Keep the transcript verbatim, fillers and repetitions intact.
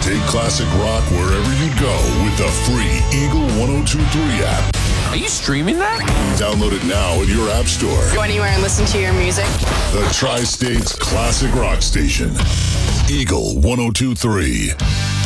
Take classic rock wherever you go with the free Eagle ten twenty-three app. Are you streaming that? Download it now in your app store. Go anywhere and listen to your music. The Tri-State's classic rock station. Eagle ten twenty-three.